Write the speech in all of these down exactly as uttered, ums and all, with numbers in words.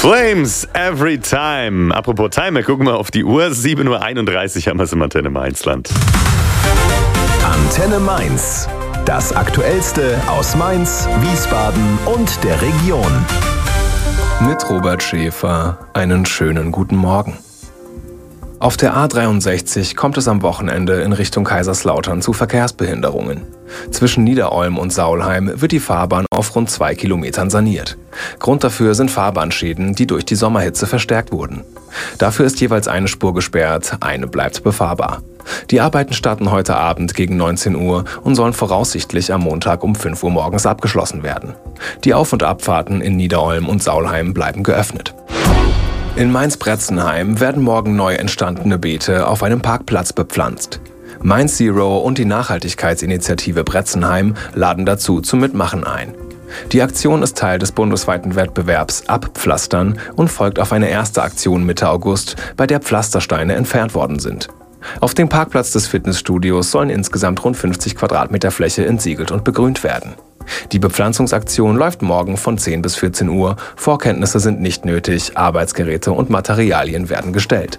Flames every time. Apropos Time, gucken wir auf die Uhr. sieben Uhr einunddreißig haben wir es im Antenne Mainzland. Antenne Mainz. Das Aktuellste aus Mainz, Wiesbaden und der Region. Mit Robert Schäfer einen schönen guten Morgen. Auf der A dreiundsechzig kommt es am Wochenende in Richtung Kaiserslautern zu Verkehrsbehinderungen. Zwischen Niederolm und Saulheim wird die Fahrbahn auf rund zwei Kilometern saniert. Grund dafür sind Fahrbahnschäden, die durch die Sommerhitze verstärkt wurden. Dafür ist jeweils eine Spur gesperrt, eine bleibt befahrbar. Die Arbeiten starten heute Abend gegen neunzehn Uhr und sollen voraussichtlich am Montag um fünf Uhr morgens abgeschlossen werden. Die Auf- und Abfahrten in Niederolm und Saulheim bleiben geöffnet. In Mainz-Bretzenheim werden morgen neu entstandene Beete auf einem Parkplatz bepflanzt. Mainz Zero und die Nachhaltigkeitsinitiative Bretzenheim laden dazu zum Mitmachen ein. Die Aktion ist Teil des bundesweiten Wettbewerbs Abpflastern und folgt auf eine erste Aktion Mitte August, bei der Pflastersteine entfernt worden sind. Auf dem Parkplatz des Fitnessstudios sollen insgesamt rund fünfzig Quadratmeter Fläche entsiegelt und begrünt werden. Die Bepflanzungsaktion läuft morgen von zehn bis vierzehn Uhr. Vorkenntnisse sind nicht nötig, Arbeitsgeräte und Materialien werden gestellt.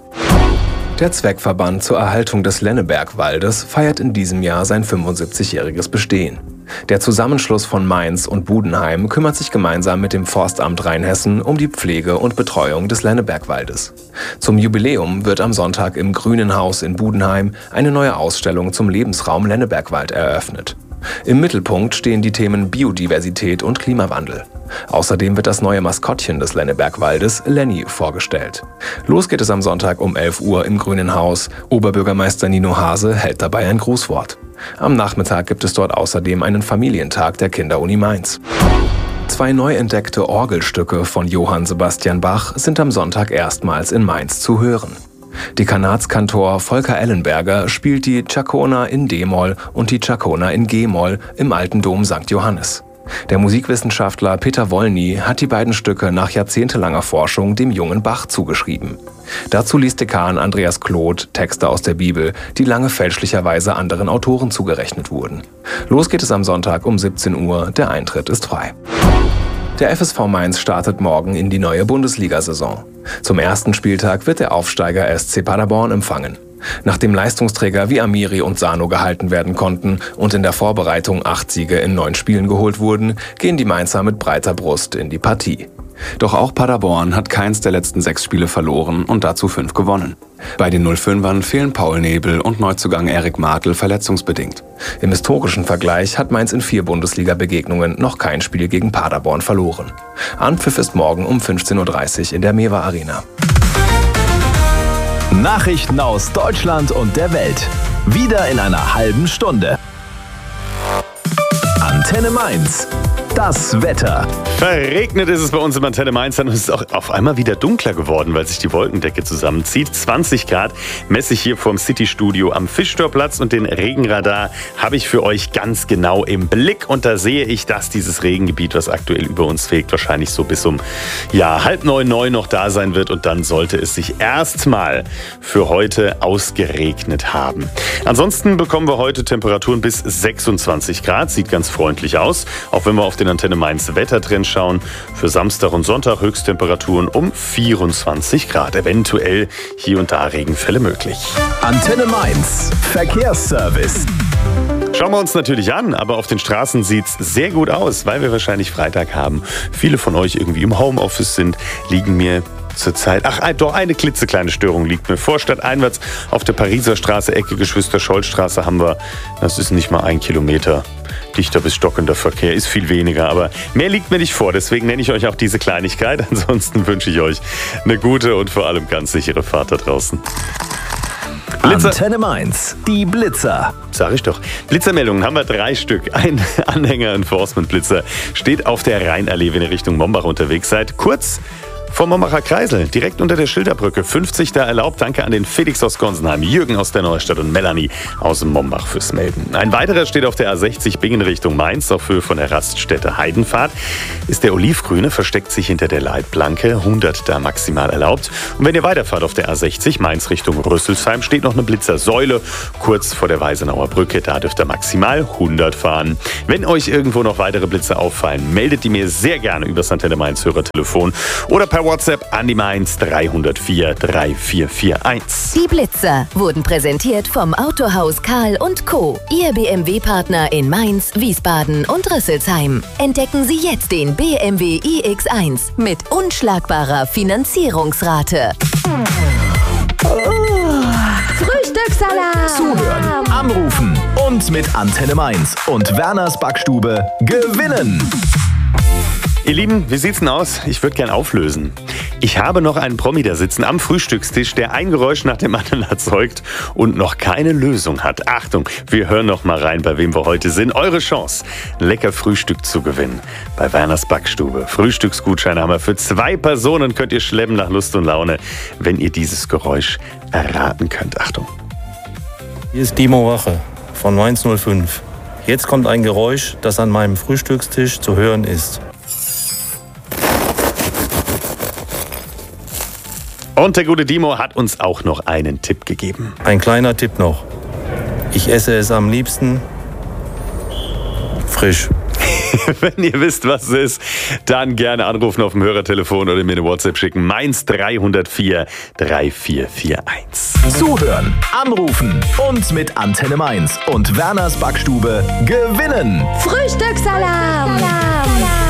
Der Zweckverband zur Erhaltung des Lennebergwaldes feiert in diesem Jahr sein fünfundsiebzigjähriges Bestehen. Der Zusammenschluss von Mainz und Budenheim kümmert sich gemeinsam mit dem Forstamt Rheinhessen um die Pflege und Betreuung des Lennebergwaldes. Zum Jubiläum wird am Sonntag im Grünen Haus in Budenheim eine neue Ausstellung zum Lebensraum Lennebergwald eröffnet. Im Mittelpunkt stehen die Themen Biodiversität und Klimawandel. Außerdem wird das neue Maskottchen des Lennebergwaldes, Lenny, vorgestellt. Los geht es am Sonntag um elf Uhr im Grünen Haus. Oberbürgermeister Nino Hase hält dabei ein Grußwort. Am Nachmittag gibt es dort außerdem einen Familientag der Kinderuni Mainz. Zwei neu entdeckte Orgelstücke von Johann Sebastian Bach sind am Sonntag erstmals in Mainz zu hören. Dekanatskantor Volker Ellenberger spielt die Chaconda in D-Moll und die Chaconda in G-Moll im Alten Dom Sankt Johannes. Der Musikwissenschaftler Peter Wollny hat die beiden Stücke nach jahrzehntelanger Forschung dem jungen Bach zugeschrieben. Dazu liest Dekan Andreas Kloth Texte aus der Bibel, die lange fälschlicherweise anderen Autoren zugerechnet wurden. Los geht es am Sonntag um siebzehn Uhr, der Eintritt ist frei. Der F S V Mainz startet morgen in die neue Bundesliga-Saison. Zum ersten Spieltag wird der Aufsteiger S C Paderborn empfangen. Nachdem Leistungsträger wie Amiri und Sano gehalten werden konnten und in der Vorbereitung acht Siege in neun Spielen geholt wurden, gehen die Mainzer mit breiter Brust in die Partie. Doch auch Paderborn hat keins der letzten sechs Spiele verloren und dazu fünf gewonnen. Bei den null fünfern fehlen Paul Nebel und Neuzugang Erik Martel verletzungsbedingt. Im historischen Vergleich hat Mainz in vier Bundesliga-Begegnungen noch kein Spiel gegen Paderborn verloren. Anpfiff ist morgen um fünfzehn Uhr dreißig in der Mewa Arena. Nachrichten aus Deutschland und der Welt. Wieder in einer halben Stunde. Antenne Mainz. Das Wetter. Verregnet ist es bei uns im Antenne Mainz und es ist auch auf einmal wieder dunkler geworden, weil sich die Wolkendecke zusammenzieht. zwanzig Grad messe ich hier vorm City-Studio am Fischtorplatz und den Regenradar habe ich für euch ganz genau im Blick. Und da sehe ich, dass dieses Regengebiet, was aktuell über uns fegt, wahrscheinlich so bis um ja, halb neun, neun noch da sein wird. Und dann sollte es sich erstmal für heute ausgeregnet haben. Ansonsten bekommen wir heute Temperaturen bis sechsundzwanzig Grad. Sieht ganz freundlich aus, auch wenn wir auf den Antenne Mainz Wettertrend schauen. Für Samstag und Sonntag Höchsttemperaturen um vierundzwanzig Grad. Eventuell hier und da Regenfälle möglich. Antenne Mainz Verkehrsservice. Schauen wir uns natürlich an, aber auf den Straßen sieht's sehr gut aus, weil wir wahrscheinlich Freitag haben. Viele von euch irgendwie im Homeoffice sind, liegen mir zurzeit, ach doch, eine klitzekleine Störung liegt mir vor. Stadteinwärts auf der Pariser Straße, Ecke Geschwister-Scholl-Straße haben wir, das ist nicht mal ein Kilometer. Dichter bis stockender Verkehr ist viel weniger, aber mehr liegt mir nicht vor. Deswegen nenne ich euch auch diese Kleinigkeit. Ansonsten wünsche ich euch eine gute und vor allem ganz sichere Fahrt da draußen. Blitzer. Antenne Mainz, die Blitzer. Sag ich doch. Blitzermeldungen haben wir drei Stück. Ein Anhänger-Enforcement-Blitzer steht auf der Rheinallee, wenn ihr Richtung Mombach unterwegs seid. Kurz vom Mombacher Kreisel, direkt unter der Schilderbrücke. fünfzig da erlaubt. Danke an den Felix aus Gonsenheim, Jürgen aus der Neustadt und Melanie aus dem Mombach fürs Melden. Ein weiterer steht auf der A sechzig Bingen Richtung Mainz, auf Höhe von der Raststätte Heidenfahrt. Ist der Olivgrüne, versteckt sich hinter der Leitplanke, hundert da maximal erlaubt. Und wenn ihr weiterfahrt auf der A sechzig Mainz Richtung Rüsselsheim, steht noch eine Blitzersäule kurz vor der Weisenauer Brücke. Da dürft ihr maximal hundert fahren. Wenn euch irgendwo noch weitere Blitzer auffallen, meldet die mir sehr gerne über das Antenne Mainz Hörertelefon oder per per WhatsApp an die Mainz drei null vier drei vier vier eins. Die Blitzer wurden präsentiert vom Autohaus Karl und Co., Ihr B M W-Partner in Mainz, Wiesbaden und Rüsselsheim. Entdecken Sie jetzt den B M W i X eins mit unschlagbarer Finanzierungsrate. Frühstückssalat! Zuhören, anrufen und mit Antenne Mainz und Werners Backstube gewinnen. Ihr Lieben, wie sieht's denn aus? Ich würde gern auflösen. Ich habe noch einen Promi da sitzen am Frühstückstisch, der ein Geräusch nach dem anderen erzeugt und noch keine Lösung hat. Achtung, wir hören noch mal rein, bei wem wir heute sind. Eure Chance, lecker Frühstück zu gewinnen bei Werners Backstube. Frühstücksgutscheine haben wir für zwei Personen, könnt ihr schleppen nach Lust und Laune, wenn ihr dieses Geräusch erraten könnt. Achtung. Hier ist Dimo Wache von Mainz null fünf. Jetzt kommt ein Geräusch, das an meinem Frühstückstisch zu hören ist. Und der gute Dimo hat uns auch noch einen Tipp gegeben. Ein kleiner Tipp noch. Ich esse es am liebsten frisch. Wenn ihr wisst, was es ist, dann gerne anrufen auf dem Hörertelefon oder mir eine WhatsApp schicken. Mainz drei null vier drei vier vier eins. Zuhören, anrufen und mit Antenne Mainz und Werners Backstube gewinnen. Frühstückssalat!